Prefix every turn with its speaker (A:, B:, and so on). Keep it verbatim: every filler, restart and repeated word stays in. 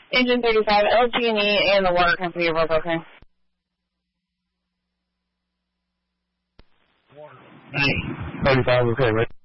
A: Engine thirty-five, L G and E and the water company are both okay.
B: Hey. thirty-five, okay, right?